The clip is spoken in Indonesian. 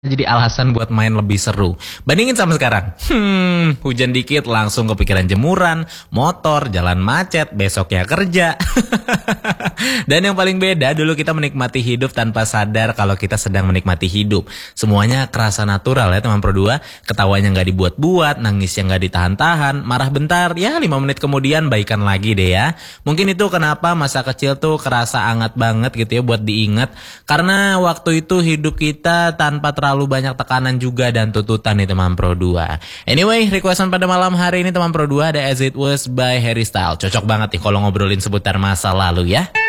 jadi alasan buat main lebih seru. Bandingin sama sekarang. Hujan dikit langsung kepikiran jemuran, motor, jalan macet, besoknya kerja. Dan yang paling beda, dulu kita menikmati hidup tanpa sadar kalau kita sedang menikmati hidup. Semuanya kerasa natural ya teman Pro 2. Ketawanya nggak dibuat-buat, nangisnya nggak ditahan-tahan, marah bentar, ya 5 menit kemudian baikan lagi deh ya. Mungkin itu kenapa masa kecil tuh kerasa hangat banget gitu ya buat diingat. Karena waktu itu hidup kita tanpa terlalu banyak tekanan juga dan tuntutan nih teman Pro 2. Anyway, requestan pada malam hari ini teman Pro 2 ada As It Was by Harry Styles. Cocok banget nih kalau ngobrolin seputar masa lalu ya.